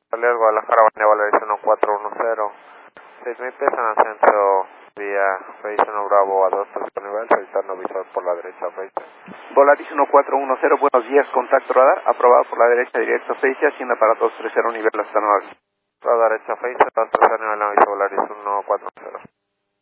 Salió Guadalajara, Avenida Valeria 1410. 6.000 pies en ascenso vía Face 1 Bravo a 2, tercer nivel, solicitando visor por la derecha Face. Volaris 1410, buenos días, contacto radar, aprobado por la derecha directo Face, hacienda para 230 nivel hasta 9. La derecha Face, 230 nivel, aviso Volaris 140.